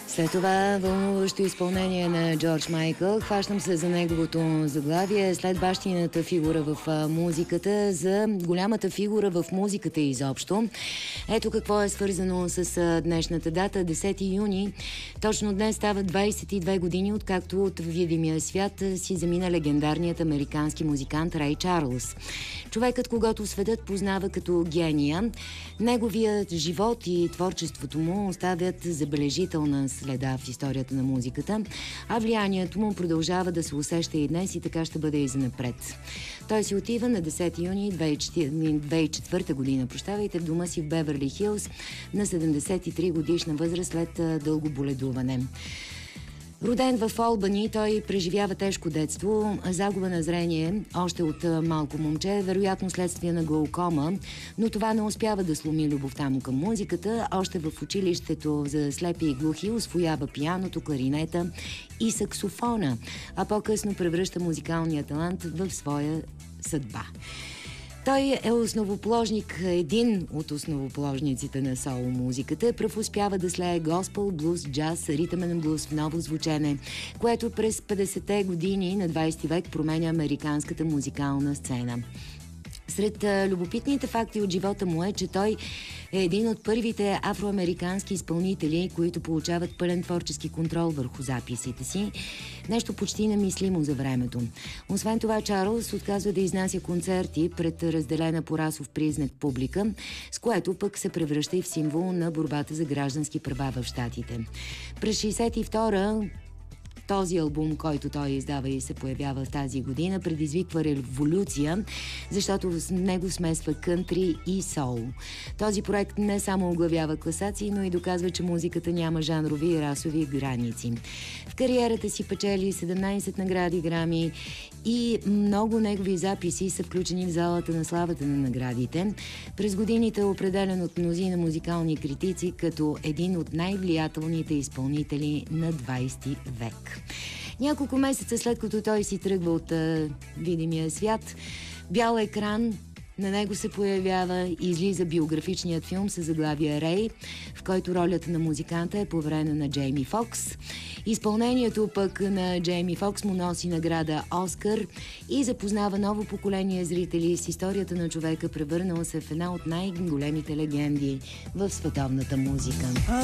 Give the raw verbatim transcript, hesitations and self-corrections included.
След това вълнуващо изпълнение на Джордж Майкъл. Хващам се за неговото заглавие. След бащината фигура в музиката, за голямата фигура в музиката изобщо. Ето какво е свързано с днешната дата, десети юни. Точно днес става двайсет и две години, откакто от видимия свят си замина легендарният американски музикант Рей Чарлз. Човекът, когато светът познава като гения, неговият живот и творчеството му оставят забележителна следа в историята на музиката, а влиянието му продължава да се усеща и днес, и така ще бъде и занапред. Той си отива на десети юни две хиляди и четвърта година, прощавайте, в дома си в Беверли Хилс на седемдесет и три годишна възраст след дълго боледуване. Роден в Олбани, той преживява тежко детство, загуба на зрение още от малко момче, вероятно следствие на глаукома, но това не успява да сломи любовта му към музиката. Още в училището за слепи и глухи усвоява пианото, кларинета и саксофона, а по-късно превръща музикалния талант в своя съдба. Той е основоположник, един от основоположниците на соло музиката. Пръв успява да слее госпел, блуз, джаз, ритъмен блуз в ново звучене, което през петдесетте години на двайсети век променя американската музикална сцена. Сред любопитните факти от живота му е, че той е един от първите афроамерикански изпълнители, които получават пълен творчески контрол върху записите си. Нещо почти немислимо за времето. Освен това, Чарлз отказва да изнася концерти пред разделена по расов признак публика, с което пък се превръща и в символ на борбата за граждански права в щатите. През шейсет и втора този албум, който той издава и се появява в тази година, предизвиква революция, защото в него смесва кънтри и сол. Този проект не само оглавява класации, но и доказва, че музиката няма жанрови и расови граници. В кариерата си печели седемнайсет награди Грами и много негови записи са включени в залата на славата на наградите. През годините е определен от мнозина музикални критици като един от най-влиятелните изпълнители на двайсети век. Няколко месеца след като той си тръгва от а, видимия свят, бял екран, на него се появява и излиза биографичният филм със заглавие Рей, в който ролята на музиканта е поверена на Джейми Фокс. Изпълнението пък на Джейми Фокс му носи награда Оскар и запознава ново поколение зрители с историята на човека, превърнал се в една от най-големите легенди в световната музика.